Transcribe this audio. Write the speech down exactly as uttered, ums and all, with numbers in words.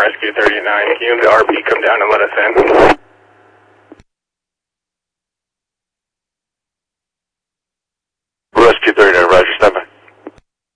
Rescue thirty-nine. Can you and the R P come down and let us in?